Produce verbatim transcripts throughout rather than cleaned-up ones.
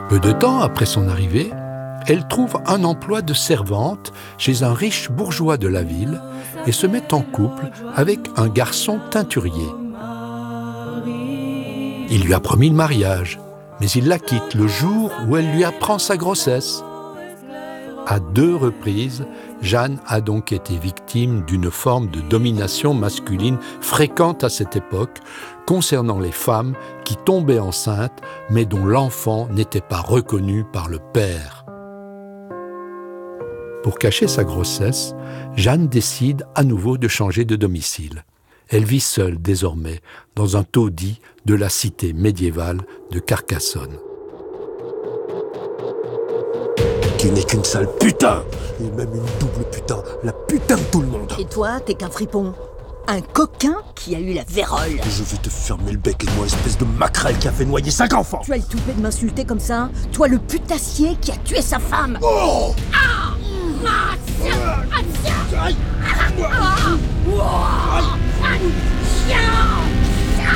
Peu de temps après son arrivée, elle trouve un emploi de servante chez un riche bourgeois de la ville et se met en couple avec un garçon teinturier. Il lui a promis le mariage, mais il la quitte le jour où elle lui apprend sa grossesse. À deux reprises, Jeanne a donc été victime d'une forme de domination masculine fréquente à cette époque, concernant les femmes qui tombaient enceintes, mais dont l'enfant n'était pas reconnu par le père. Pour cacher sa grossesse, Jeanne décide à nouveau de changer de domicile. Elle vit seule désormais dans un taudis de la cité médiévale de Carcassonne. Qui n'est qu'une sale putain, et même une double putain, la putain de tout le monde. Et toi, t'es qu'un fripon, un coquin qui a eu la vérole. Je vais te fermer le bec, et moi, espèce de maquerelle qui a fait noyer cinq enfants. Tu as le toupet de m'insulter comme ça? Toi, le putassier qui a tué sa femme. Oh ah ah, tiens, ah, tiens. Ah, ah, ah, tiens, tiens.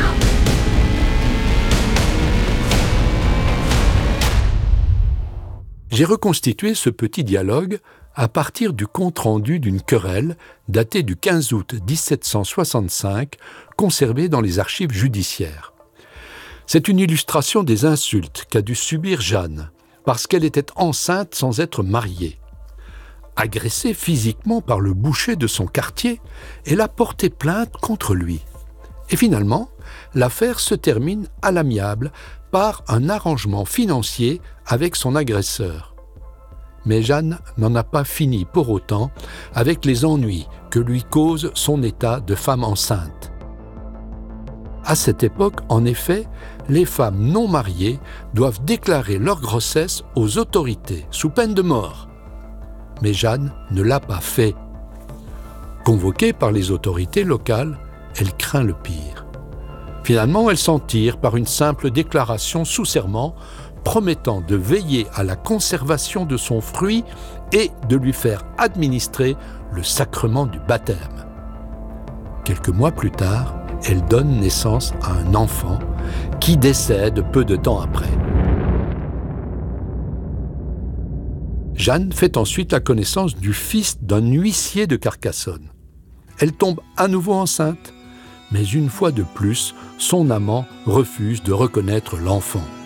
J'ai reconstitué ce petit dialogue à partir du compte-rendu d'une querelle datée du quinze août dix-sept cent soixante-cinq, conservé dans les archives judiciaires. C'est une illustration des insultes qu'a dû subir Jeanne, parce qu'elle était enceinte sans être mariée. Agressée physiquement par le boucher de son quartier, elle a porté plainte contre lui. Et finalement, l'affaire se termine à l'amiable par un arrangement financier avec son agresseur. Mais Jeanne n'en a pas fini pour autant avec les ennuis que lui cause son état de femme enceinte. À cette époque, en effet, les femmes non mariées doivent déclarer leur grossesse aux autorités sous peine de mort. Mais Jeanne ne l'a pas fait. Convoquée par les autorités locales, elle craint le pire. Finalement, elle s'en tire par une simple déclaration sous serment promettant de veiller à la conservation de son fruit et de lui faire administrer le sacrement du baptême. Quelques mois plus tard, elle donne naissance à un enfant qui décède peu de temps après. Jeanne fait ensuite la connaissance du fils d'un huissier de Carcassonne. Elle tombe à nouveau enceinte, mais une fois de plus, son amant refuse de reconnaître l'enfant.